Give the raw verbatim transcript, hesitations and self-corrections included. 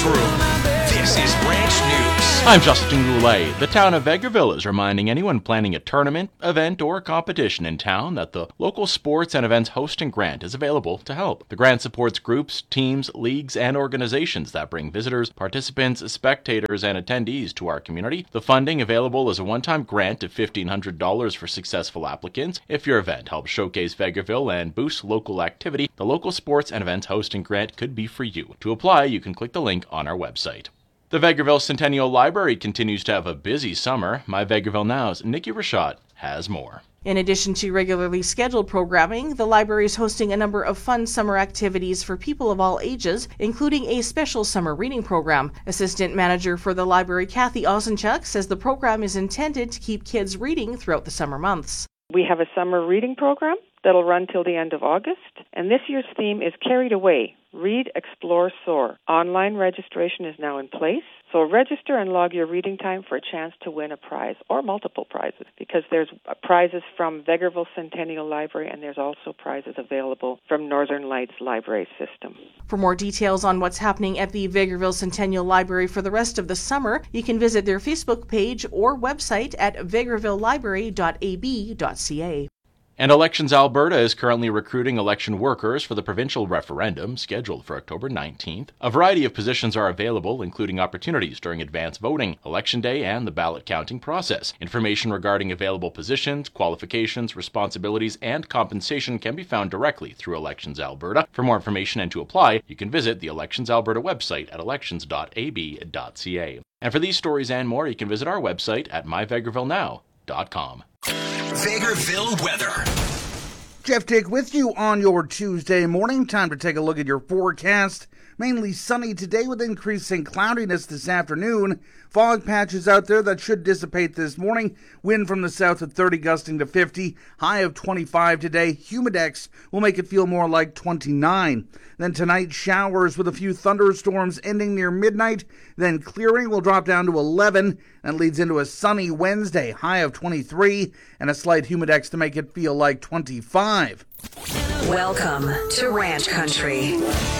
room. This is Ranch News. I'm Justin Goulet. The town of Vegreville is reminding anyone planning a tournament, event, or competition in town that the local sports and events hosting grant is available to help. The grant supports groups, teams, leagues, and organizations that bring visitors, participants, spectators, and attendees to our community. The funding available is a one-time grant of fifteen hundred dollars for successful applicants. If your event helps showcase Vegreville and boost local activity, the local sports and events hosting grant could be for you. To apply, you can click the link on our website. The Vegreville Centennial Library continues to have a busy summer. My Vegreville Now's Nikki Rashad has more. In addition to regularly scheduled programming, the library is hosting a number of fun summer activities for people of all ages, including a special summer reading program. Assistant manager for the library, Kathy Osenchuk, says the program is intended to keep kids reading throughout the summer months. We have a summer reading program that'll run till the end of August, and this year's theme is Carried Away, Read, Explore, Soar. Online registration is now in place, so register and log your reading time for a chance to win a prize or multiple prizes, because there's prizes from Vegreville Centennial Library and there's also prizes available from Northern Lights Library System. For more details on what's happening at the Vegreville Centennial Library for the rest of the summer, you can visit their Facebook page or website at vegreville library dot a b dot c a. And Elections Alberta is currently recruiting election workers for the provincial referendum scheduled for October nineteenth. A variety of positions are available, including opportunities during advance voting, election day, and the ballot counting process. Information regarding available positions, qualifications, responsibilities, and compensation can be found directly through Elections Alberta. For more information and to apply, you can visit the Elections Alberta website at elections dot a b dot c a. And for these stories and more, you can visit our website at my vegreville now dot com. Vegreville weather. Jeff Dick with you on your Tuesday morning. Time to take a look at your forecast. Mainly sunny today with increasing cloudiness this afternoon. Fog patches out there that should dissipate this morning. Wind from the south at thirty, gusting to fifty. High of twenty-five today. Humidex will make it feel more like twenty-nine. Then tonight, showers with a few thunderstorms ending near midnight. Then clearing will drop down to eleven. And leads into a sunny Wednesday. High of twenty-three. And a slight humidex to make it feel like twenty-five. Welcome to Ranch Country.